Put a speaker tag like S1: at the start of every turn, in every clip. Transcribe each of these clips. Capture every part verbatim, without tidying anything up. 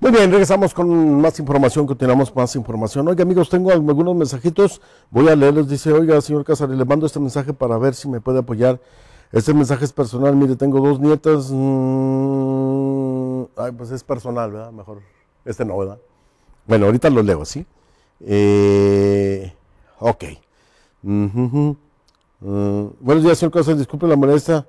S1: Muy bien, regresamos con más información, continuamos con más información. Oiga, amigos, tengo algunos mensajitos, voy a leerles. Dice, oiga, señor Casares, le mando este mensaje para ver si me puede apoyar. Este mensaje es personal, mire, tengo dos nietas. Mmm, ay, pues es personal, ¿verdad? Mejor, este no, ¿verdad? Bueno, ahorita lo leo, ¿sí? Eh, ok. Uh-huh. Uh, buenos días, señor Casares, disculpe la molestia.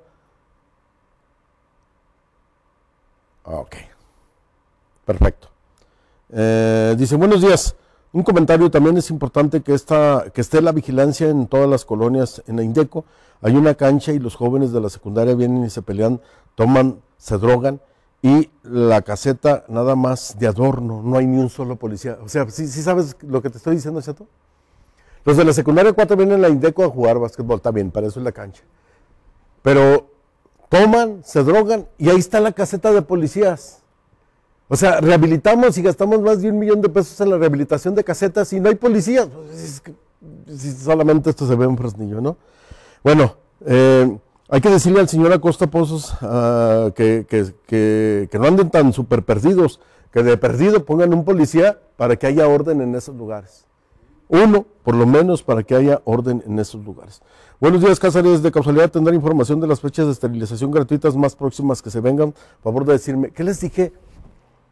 S1: Ok. Perfecto. Eh, dice, buenos días. Un comentario, también es importante que, esta, que esté la vigilancia en todas las colonias. En la Indeco hay una cancha y los jóvenes de la secundaria vienen y se pelean, toman, se drogan, y la caseta nada más de adorno, no hay ni un solo policía. O sea, ¿sí, sí sabes lo que te estoy diciendo, cierto? Los de la secundaria cuatro vienen a la Indeco a jugar básquetbol, está bien, para eso es la cancha. Pero toman, se drogan y ahí está la caseta de policías. O sea, rehabilitamos y gastamos más de un millón de pesos en la rehabilitación de casetas y no hay policías. Pues es que, si solamente esto se ve en Fresnillo, ¿no? Bueno, eh, hay que decirle al señor Acosta Pozos uh, que, que, que, que no anden tan súper perdidos, que de perdido pongan un policía para que haya orden en esos lugares. Uno, por lo menos, para que haya orden en esos lugares. Buenos días, Cáceres. De casualidad tendrán información de las fechas de esterilización gratuitas más próximas que se vengan. Por favor de decirme, ¿qué les dije?